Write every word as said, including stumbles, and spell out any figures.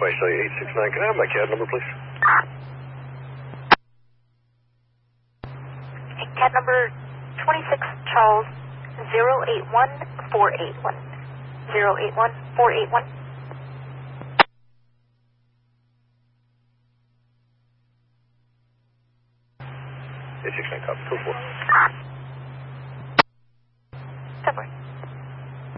Northwest eight six nine. Can I have my C A D number, please? C A D number twenty-six Charles zero eight one four eight one. zero eight one four eight one. eight six nine, copy. Two four. February.